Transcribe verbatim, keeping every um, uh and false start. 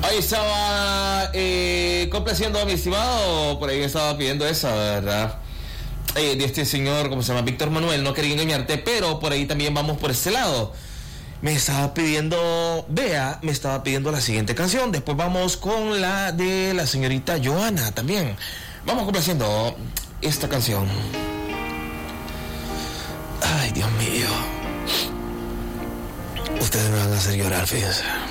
Ahí estaba eh, complaciendo a mi estimado, por ahí me estaba pidiendo esa, ¿verdad? Eh, de este señor, ¿cómo se llama? Víctor Manuel, no quería engañarte, pero por ahí también vamos por este lado. Me estaba pidiendo, Bea, me estaba pidiendo la siguiente canción, después vamos con la de la señorita Joana también. Vamos complaciendo esta canción. Ay, Dios mío. Ustedes me van a hacer llorar, fíjense.